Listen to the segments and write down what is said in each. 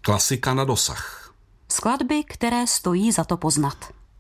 Klasika na dosah. Skladby, které stojí za to poznat.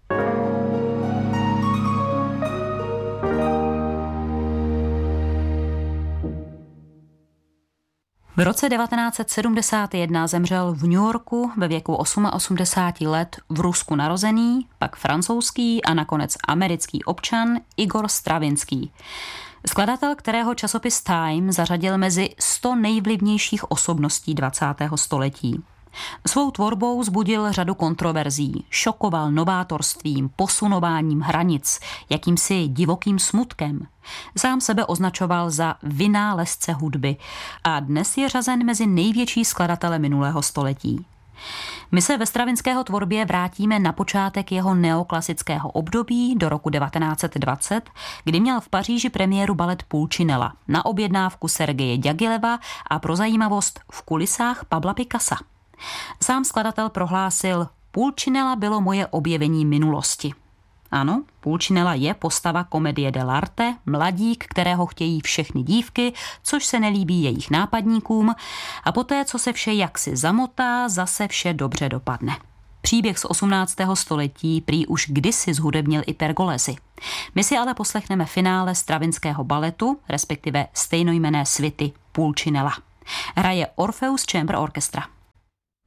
V roce 1971 zemřel v New Yorku ve věku 88 let v Rusku narozený, pak francouzský a nakonec americký občan Igor Stravinský. Skladatel, kterého časopis Time zařadil mezi 100 nejvlivnějších osobností 20. století. Svou tvorbou vzbudil řadu kontroverzí, šokoval novátorstvím, posunováním hranic, jakýmsi divokým smutkem. Sám sebe označoval za vynálezce hudby a dnes je řazen mezi největší skladatele minulého století. My se ve Stravinského tvorbě vrátíme na počátek jeho neoklasického období do roku 1920, kdy měl v Paříži premiéru balet Pulcinella na objednávku Sergeje Ďagileva a pro zajímavost v kulisách Pabla Picassa. Sám skladatel prohlásil: Pulcinella bylo moje objevení minulosti. Ano, Pulcinella je postava komedie dell'arte, mladík, kterého chtějí všechny dívky, což se nelíbí jejich nápadníkům, a poté, co se vše jaksi zamotá, zase vše dobře dopadne. Příběh z 18. století prý už kdysi zhudebnil i Pergolesi. My si ale poslechneme finále Stravinského baletu, respektive stejnojmenné svity Pulcinella. Hraje Orpheus Chamber Orchestra.